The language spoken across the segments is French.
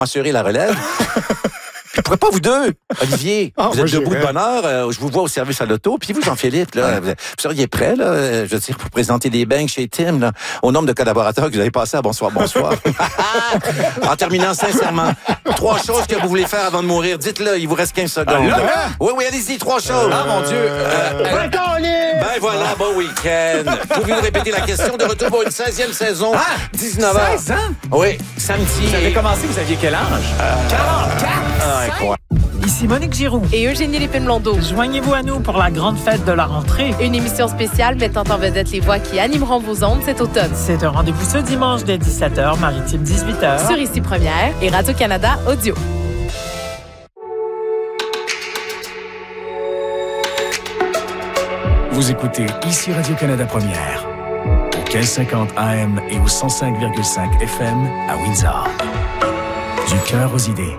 assurer la relève. Je pourrais pas vous deux. Olivier, vous êtes debout de bonne heure. Je vous vois au service à l'auto. Puis vous, Jean-Philippe, là, vous seriez prêt, là, je veux dire, pour présenter des banques chez Tim, là, au nombre de collaborateurs que vous avez passé à bonsoir. En terminant, sincèrement, 3 choses que vous voulez faire avant de mourir. Dites-le, il vous reste 15 secondes. Oui, allez-y, 3 choses. Ah, mon Dieu. Ben voilà, bon week-end. Pouvez-vous répéter la question de retour pour une 16e saison? 19h. 16 ans? Oui, samedi. Vous avez commencé, vous aviez quel âge? 44! Ici Monique Giroux. Et Eugénie Lépine-Blondeau. Joignez-vous à nous pour la grande fête de la rentrée. Une émission spéciale mettant en vedette les voix qui animeront vos ondes cet automne. C'est un rendez-vous ce dimanche dès 17h, Maritime 18h. Sur Ici Première et Radio-Canada Audio. Vous écoutez Ici Radio-Canada Première, au 1550 AM et au 105,5 FM à Windsor. Du cœur aux idées.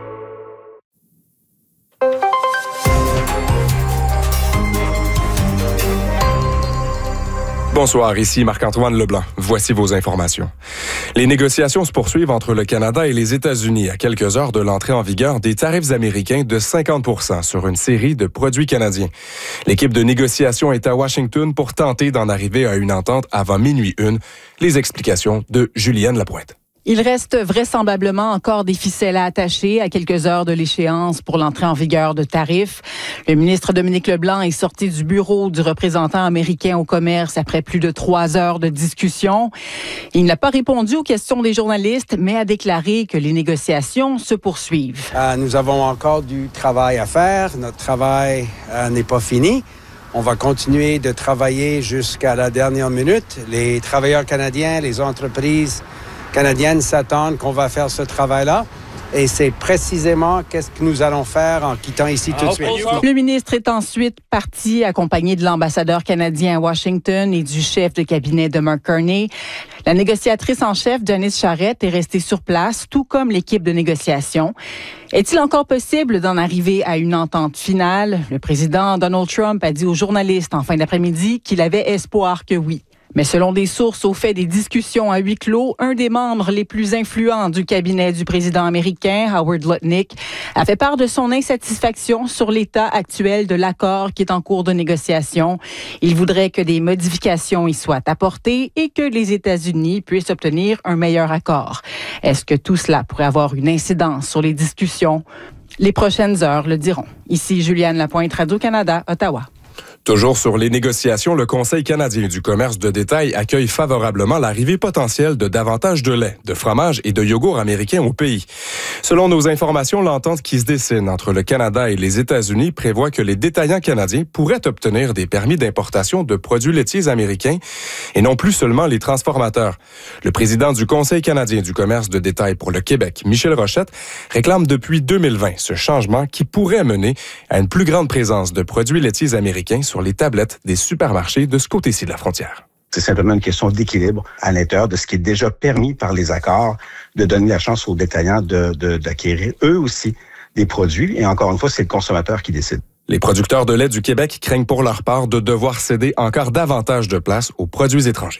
Bonsoir, ici Marc-Antoine Leblanc. Voici vos informations. Les négociations se poursuivent entre le Canada et les États-Unis à quelques heures de l'entrée en vigueur des tarifs américains de 50% sur une série de produits canadiens. L'équipe de négociation est à Washington pour tenter d'en arriver à une entente avant minuit 1. Les explications de Julienne Lapointe. Il reste vraisemblablement encore des ficelles à attacher à quelques heures de l'échéance pour l'entrée en vigueur de tarifs. Le ministre Dominique Leblanc est sorti du bureau du représentant américain au commerce après plus de 3 heures de discussion. Il n'a pas répondu aux questions des journalistes, mais a déclaré que les négociations se poursuivent. Nous avons encore du travail à faire. Notre travail n'est pas fini. On va continuer de travailler jusqu'à la dernière minute. Les travailleurs canadiens, les entreprises canadiennes s'attendent qu'on va faire ce travail-là. Et c'est précisément qu'est-ce que nous allons faire en quittant ici tout de suite. Le ministre est ensuite parti accompagné de l'ambassadeur canadien à Washington et du chef de cabinet de Mark Carney. La négociatrice en chef, Janice Charette, est restée sur place, tout comme l'équipe de négociation. Est-il encore possible d'en arriver à une entente finale? Le président Donald Trump a dit aux journalistes en fin d'après-midi qu'il avait espoir que oui. Mais selon des sources au fait des discussions à huis clos, un des membres les plus influents du cabinet du président américain, Howard Lutnick, a fait part de son insatisfaction sur l'état actuel de l'accord qui est en cours de négociation. Il voudrait que des modifications y soient apportées et que les États-Unis puissent obtenir un meilleur accord. Est-ce que tout cela pourrait avoir une incidence sur les discussions? Les prochaines heures le diront. Ici Juliane Lapointe, Radio-Canada, Ottawa. Toujours sur les négociations, le Conseil canadien du commerce de détail accueille favorablement l'arrivée potentielle de davantage de lait, de fromage et de yogourt américains au pays. Selon nos informations, l'entente qui se dessine entre le Canada et les États-Unis prévoit que les détaillants canadiens pourraient obtenir des permis d'importation de produits laitiers américains et non plus seulement les transformateurs. Le président du Conseil canadien du commerce de détail pour le Québec, Michel Rochette, réclame depuis 2020 ce changement qui pourrait mener à une plus grande présence de produits laitiers américains sur les tablettes des supermarchés de ce côté-ci de la frontière. C'est simplement une question d'équilibre à l'intérieur de ce qui est déjà permis par les accords, de donner la chance aux détaillants d'acquérir eux aussi des produits. Et encore une fois, c'est le consommateur qui décide. Les producteurs de lait du Québec craignent pour leur part de devoir céder encore davantage de place aux produits étrangers.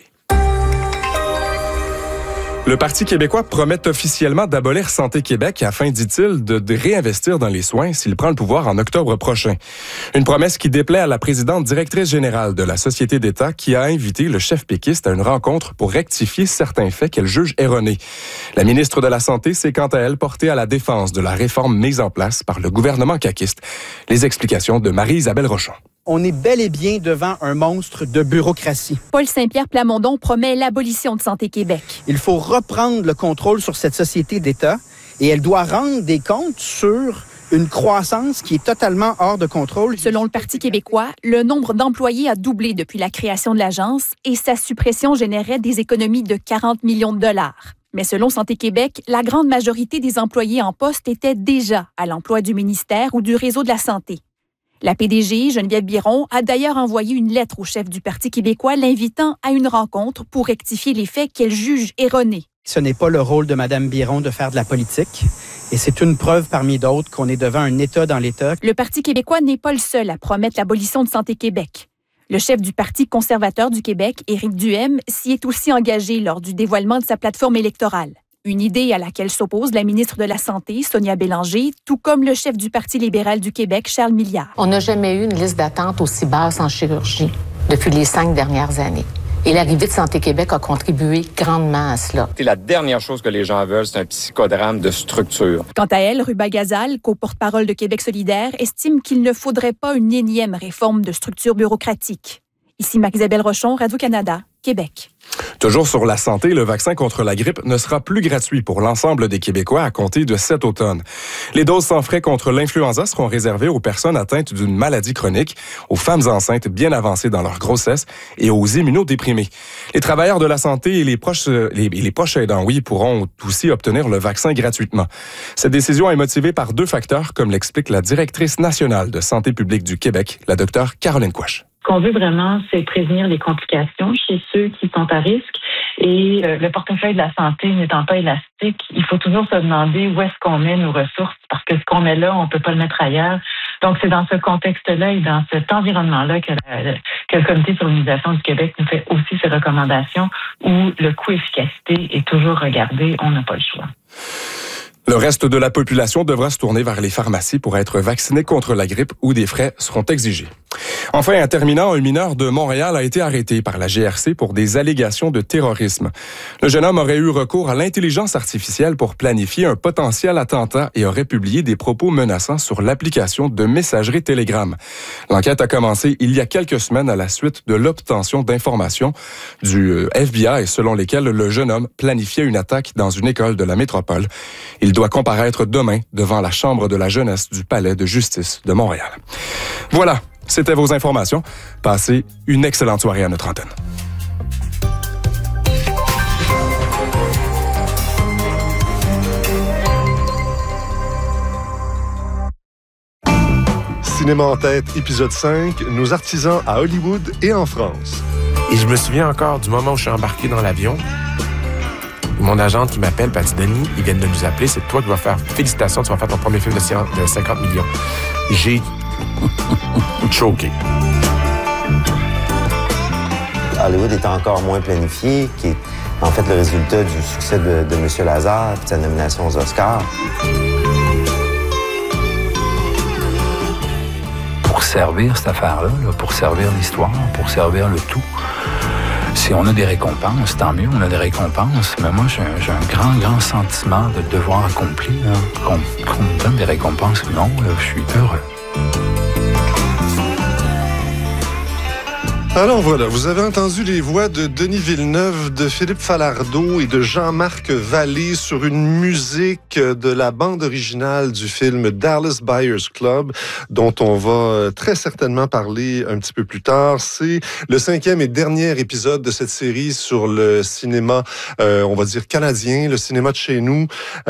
Le Parti québécois promet officiellement d'abolir Santé Québec afin, dit-il, de réinvestir dans les soins s'il prend le pouvoir en octobre prochain. Une promesse qui déplaît à la présidente directrice générale de la Société d'État qui a invité le chef péquiste à une rencontre pour rectifier certains faits qu'elle juge erronés. La ministre de la Santé s'est quant à elle portée à la défense de la réforme mise en place par le gouvernement caquiste. Les explications de Marie-Isabelle Rochon. On est bel et bien devant un monstre de bureaucratie. Paul Saint-Pierre Plamondon promet l'abolition de Santé Québec. Il faut reprendre le contrôle sur cette société d'État et elle doit rendre des comptes sur une croissance qui est totalement hors de contrôle. Selon le Parti québécois, le nombre d'employés a doublé depuis la création de l'agence et sa suppression générait des économies de 40 millions de dollars. Mais selon Santé Québec, la grande majorité des employés en poste étaient déjà à l'emploi du ministère ou du réseau de la santé. La PDG, Geneviève Biron, a d'ailleurs envoyé une lettre au chef du Parti québécois l'invitant à une rencontre pour rectifier les faits qu'elle juge erronés. Ce n'est pas le rôle de Mme Biron de faire de la politique. Et c'est une preuve parmi d'autres qu'on est devant un État dans l'État. Le Parti québécois n'est pas le seul à promettre l'abolition de Santé Québec. Le chef du Parti conservateur du Québec, Éric Duhaime, s'y est aussi engagé lors du dévoilement de sa plateforme électorale. Une idée à laquelle s'oppose la ministre de la Santé, Sonia Bélanger, tout comme le chef du Parti libéral du Québec, Charles Milliard. On n'a jamais eu une liste d'attente aussi basse en chirurgie depuis les 5 dernières années. Et l'arrivée de Santé Québec a contribué grandement à cela. La dernière chose que les gens veulent, c'est un psychodrame de structure. Quant à elle, Ruba Gazal, co-porte-parole de Québec solidaire, estime qu'il ne faudrait pas une énième réforme de structure bureaucratique. Ici Marie-Isabelle Rochon, Radio-Canada, Québec. Toujours sur la santé, le vaccin contre la grippe ne sera plus gratuit pour l'ensemble des Québécois à compter de cet automne. Les doses sans frais contre l'influenza seront réservées aux personnes atteintes d'une maladie chronique, aux femmes enceintes bien avancées dans leur grossesse et aux immunodéprimés. Les travailleurs de la santé et les proches aidants, pourront aussi obtenir le vaccin gratuitement. Cette décision est motivée par 2 facteurs, comme l'explique la directrice nationale de santé publique du Québec, la Dr Caroline Quach. Ce qu'on veut vraiment, c'est prévenir les complications chez ceux qui sont à risque. Et le portefeuille de la santé n'étant pas élastique, il faut toujours se demander où est-ce qu'on met nos ressources, parce que ce qu'on met là, on ne peut pas le mettre ailleurs. Donc, c'est dans ce contexte-là et dans cet environnement-là que le Comité sur l'immunisation du Québec nous fait aussi ses recommandations où le coût-efficacité est toujours regardé. On n'a pas le choix. Le reste de la population devra se tourner vers les pharmacies pour être vacciné contre la grippe où des frais seront exigés. Enfin, en terminant, un mineur de Montréal a été arrêté par la GRC pour des allégations de terrorisme. Le jeune homme aurait eu recours à l'intelligence artificielle pour planifier un potentiel attentat et aurait publié des propos menaçants sur l'application de messagerie Telegram. L'enquête a commencé il y a quelques semaines à la suite de l'obtention d'informations du FBI selon lesquelles le jeune homme planifiait une attaque dans une école de la métropole. Il doit comparaître demain devant la Chambre de la jeunesse du Palais de justice de Montréal. Voilà. C'était vos informations. Passez une excellente soirée à notre antenne. Cinéma en tête, épisode 5, nos artisans à Hollywood et en France. Et je me souviens encore du moment où je suis embarqué dans l'avion. Mon agente qui m'appelle, elle dit « Denis, ils viennent de nous appeler, c'est toi qui vas faire, félicitations, tu vas faire ton premier film de 50 millions. » J'ai choqué. Hollywood est encore moins planifié, qui est en fait le résultat du succès de M. Lazare et de sa nomination aux Oscars. Pour servir cette affaire-là, pour servir l'histoire, pour servir le tout, si on a des récompenses, tant mieux, on a des récompenses. Mais moi, j'ai un grand sentiment de devoir accompli. Qu'on me donne des récompenses ou non, je suis heureux. Alors voilà, vous avez entendu les voix de Denis Villeneuve, de Philippe Falardeau et de Jean-Marc Vallée sur une musique de la bande originale du film Dallas Buyers Club, dont on va très certainement parler un petit peu plus tard. C'est le 5e et dernier épisode de cette série sur le cinéma, on va dire canadien, le cinéma de chez nous.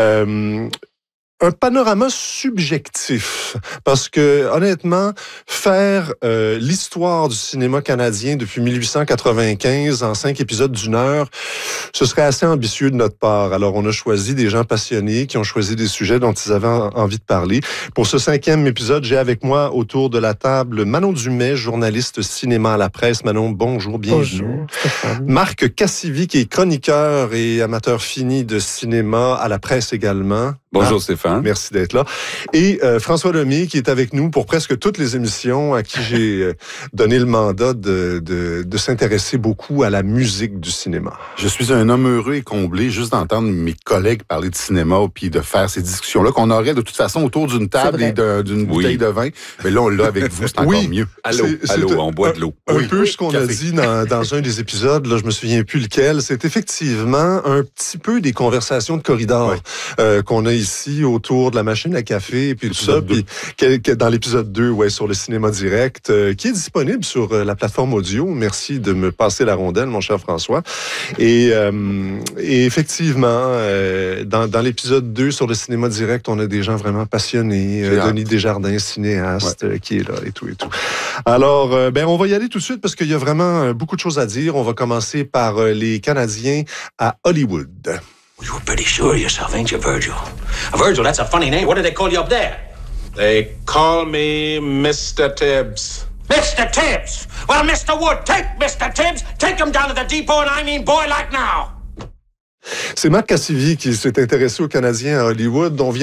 Un panorama subjectif, parce que honnêtement, faire l'histoire du cinéma canadien depuis 1895 en 5 épisodes d'1 heure, ce serait assez ambitieux de notre part. Alors, on a choisi des gens passionnés qui ont choisi des sujets dont ils avaient envie de parler. Pour ce 5e épisode, j'ai avec moi autour de la table Manon Dumais, journaliste cinéma à la presse. Manon, bonjour, bienvenue. Bonjour, Stéphane. Marc Cassivi, qui est chroniqueur et amateur fini de cinéma à la presse également. Bonjour Stéphane. Merci d'être là. Et François Lemay qui est avec nous pour presque toutes les émissions, à qui j'ai donné le mandat de s'intéresser beaucoup à la musique du cinéma. Je suis un homme heureux et comblé juste d'entendre mes collègues parler de cinéma puis de faire ces discussions-là qu'on aurait de toute façon autour d'une table et d'une bouteille de vin. Mais là, on l'a avec vous, c'est encore mieux. Allô, on boit de l'eau. Un peu ce qu'on a dit dans un des épisodes, là, je me souviens plus lequel, c'est effectivement un petit peu des conversations de corridor qu'on a ici autour de la machine à café et puis tout ça. Puis dans l'épisode 2, sur le cinéma direct, qui est disponible sur la plateforme audio. Merci de me passer la rondelle, mon cher François. Et effectivement, dans l'épisode 2 sur le cinéma direct, on a des gens vraiment passionnés. Denis Desjardins, cinéaste, qui est là et tout et tout. Alors, on va y aller tout de suite parce qu'il y a vraiment beaucoup de choses à dire. On va commencer par les Canadiens à Hollywood. You were pretty sure of yourself, ain't you, Virgil? Virgil, that's a funny name. What do they call you up there? They call me Mr. Tibbs. Mr. Tibbs! Well, Mr. Wood, take Mr. Tibbs, take him down to the depot, and I mean boy like now. C'est Marc Cassivi qui s'est intéressé aux Canadiens à Hollywood, dont vient